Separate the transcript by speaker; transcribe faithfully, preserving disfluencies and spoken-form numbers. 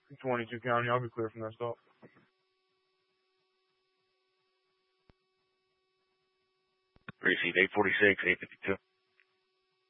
Speaker 1: twenty-two County. I'll be clear from that stop.
Speaker 2: Received eight forty-six, eight fifty-two.